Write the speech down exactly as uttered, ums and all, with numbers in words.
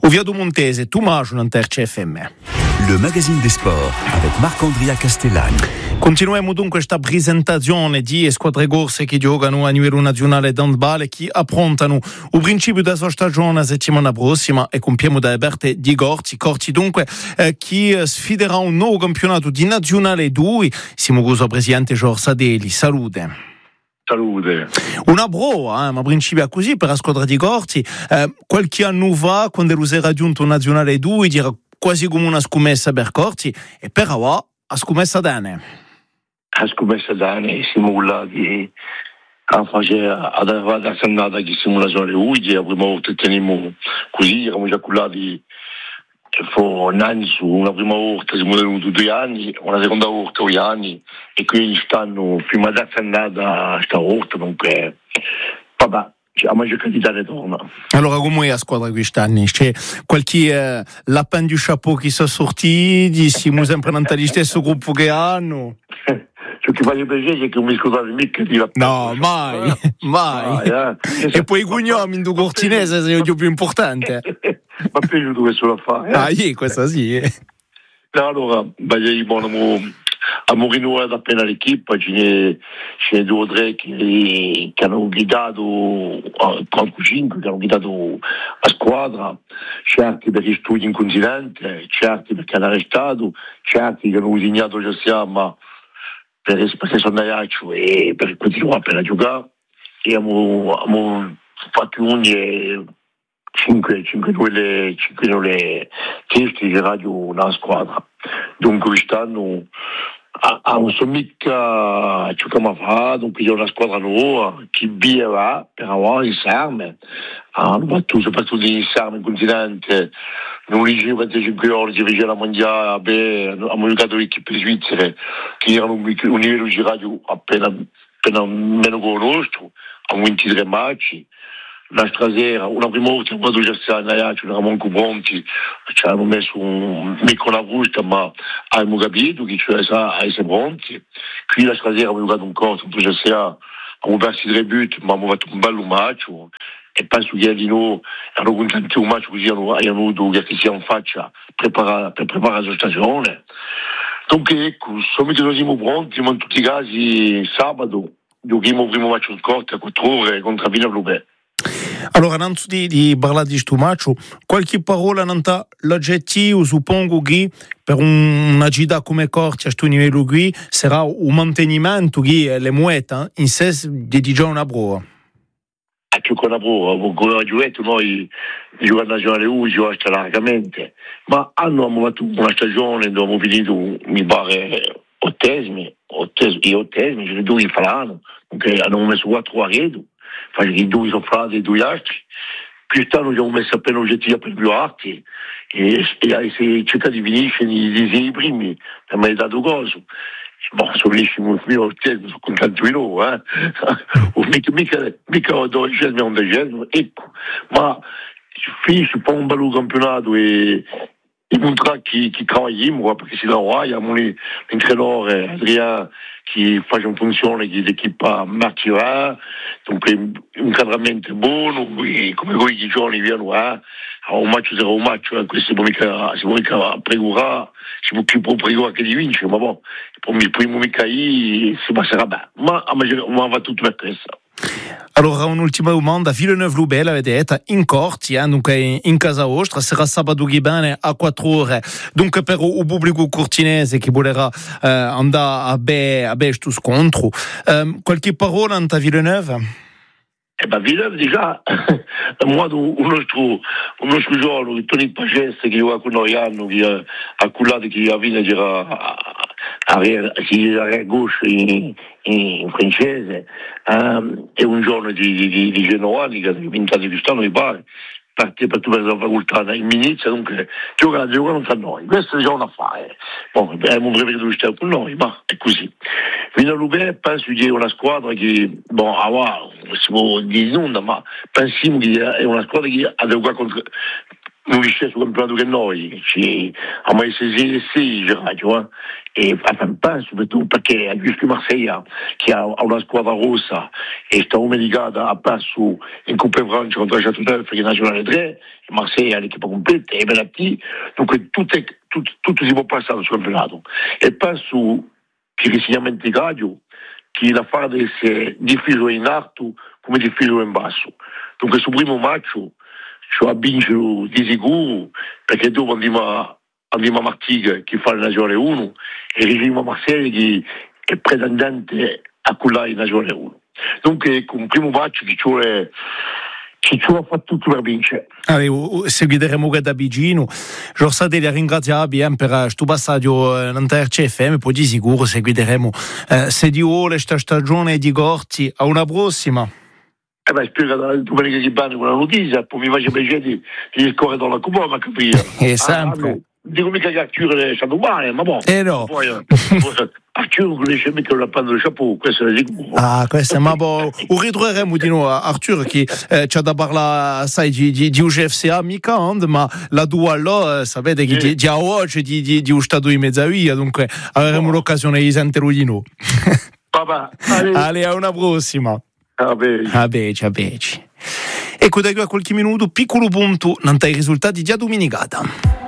Oviedo Montese, Tommaso Nanterce F M. Le magazine des sports avec Marc-Andrea Castellani. Continuiamo dunque questa presentazione di squadre corse che giocano a livello nazionale d'handball e che approntano il principio della sua stagione la settimana prossima e compiamo da aperte di Corti. Corti dunque eh, che sfiderà un nuovo campionato di nazionale due. Siamo con il presidente Giorgio Sadeli. Salute. Salute. Una broa, eh, ma principia così per la squadra di Corti. Eh, qualche anno fa, quando lo si era raggiunto un nazionale due, era quasi come una scommessa per Corti e per ora a scommessa d'anni. A scommessa d'anni siamo là che a fare ad arrivare a Sannata che siamo la zona Uigi, la prima volta teniamo così, eravamo già cullati for un anno su, una prima volta siamo venuti due anni, una seconda volta due anni e quindi stanno prima da Sannata sta volta, dunque vabbè. A maggior quantità ritorna. Allora, come è la squadra quest'anno? C'è qualche eh, lapin du chapeau che sono sortiti? Siamo sempre nello stesso gruppo che hanno? Ciò che fa piacere è che non mi scusate mica di lapin. No, mai, mai. mai eh. E poi i cognomi in cortinese sono il più importante. Ma piaciuto questo la fa. Eh? Ah, sì, questa sì. Eh. No, allora, beh, buono. A Morino è appena l'equipe, ce ne, ce ne due o tre che, che hanno guidato, qualche cinque che hanno guidato la squadra, certi perché studi in continente, certi perché hanno arrestato, certi che hanno usignato già siamo per, perché sono andati e per continuare a giocare e abbiamo, abbiamo fatto ogni cinque, cinque le cinque le testi di radio nella squadra. Dunque quest'anno a non so mica ciò che mi ha fatto, dunque io ho una squadra nuova che viva per avere il Sarme, hanno battuto soprattutto in Sarme, in continente, non li dicevo venticinque ore, si faceva la mondiale, beh, abbiamo giocato le equipe svizzere che erano un, un livello di radio appena, appena meno che il nostro, hanno ventitré match. La stasera, una prima volta quando già stiamo andando, non eravamo anche pronti, ci hanno messo un mica una busta, ma abbiamo capito che ci sono essere pronti. Qui la stasera abbiamo giocato un corso, poi già stiamo, abbiamo perso tre butti, ma abbiamo fatto un bello match e penso che di noi hanno contento un match così hanno avuto che sia in faccia preparare, per preparare la stagione. Dunque ecco, sono che siamo pronti, ma in tutti i casi sabato giochiamo il primo match in corte a quattro ore contro Villa Blubè. Allora, innanzi di, di parlare di questo match, qualche parola nanta l'oggettivo, suppongo che per un, una città come Corti a questo livello qui sarà un mantenimento che le muete in sé di già una prova. A più che una prova, con la Giuventus noi giocando nazionale U gioca largamente, ma hanno abbiamo fatto una stagione dove abbiamo finito, mi pare, ottesimi, ottesimi, e ottesimi, ce ne due in Falano, che hanno messo quattro a redo. I due sono frati e due altri. Quest'anno abbiamo messo appena oggettivi per più alti e, e si cerca di finire i primi per me dato coso. Boh, sono benissimo, io sono contento di loro, eh. mica, mica, mica dodicesimo e undicesimo, ecco, ma finisce poi un bello campionato e il contrat che, che travailliamo, perché si lavora, abbiamo l'entrenatore Adrien che fa in funzione dell'equipe martirà, dunque un cadramento buono, come voi di giorni viano a un match sarà un match, questo si può mica, si può mica pregurare, si può più pregurare che di vincere, ma boh, il primo mica lì si passerà bene, ma va tutto per questo. Allora, un'ultima domanda. Villeneuve-Loubet l'avete detto in Corti, eh, dunque in, in casa vostra, sarà sabato che bene a quattro ore. Dunque per il pubblico cortinese che vorrà eh, andare a bere a questo scontro, eh, qualche parola anta Villeneuve? Eh ben Villeneuve già, moi un nostro, un nostro giorno, Tony Pagesse che va con noi hanno, che ha cullato che a Villa c'era a gauche in, in francese, um, e un giorno di, di, di Genoani che ha vinto di quest'anno mi pare, parte per tutta la facoltà in Minizia, dunque giocano, giocano tra noi, questo è già un affare, bon, abbiamo preferito di stare con noi, ma è così. Villeneuve penso che è una squadra che, bon, ah, si può dire nulla, ma pensiamo che è una squadra che ha giocato contro non riesce sul campionato che noi, ci, a mai sei sei radio, e enfin pas soprattutto perché a Giusco Marsiglia che ha una squadra rossa e sta omeligata a passo in Coppa Francia contro la Châteauneuf che è nazionale tre, Marsiglia è l'equipe completa e Benatti, dunque tutto, tutto, tutto si può passare sul campionato e passo che risegnamenti radio che la fa di essere difficile in alto come difficile in basso, dunque sul primo match ci ha vinto di sicuro perché dopo andiamo andiamo a Martigues che fa la Nazionale uno e Regimo Marseille che è pretendente a quella in Nazionale uno. Dunque con il primo match che ci vuole ci ha fatto tutto per vincere. Allora, seguiremo da vicino. Giorgio li ringraziamo per questo passaggio in C F M, poi di sicuro seguiremo eh, se di ore questa stagione di Gorzi. A una prossima. Eh beh, spero che domenica che vanno con la notizia, poi mi faccio piacere di, di scorrere dalla Coppa, ma capire. E sempre. Ah, dico mica che Arthur è stato male, ma boh. Eh no. Poi, Arthur non riesce mica a prendere il chapeau, questo è sicuro. Ah, questo è ma boh. O ritroveremo di nuovo Arthur che eh, c'ha da parlare, sai, di, di, di U G F C A mica, ma la duello, sapete che sì. Già oggi di, di, di un stato di mezzavia, dunque avremo oh. l'occasione di sentirlo di nuovo. Papà, allez. Allez, a una prossima. A beci. A beci, a beci. Ecco, da qui a qualche minuto, piccolo punto, non i risultati di domenicata.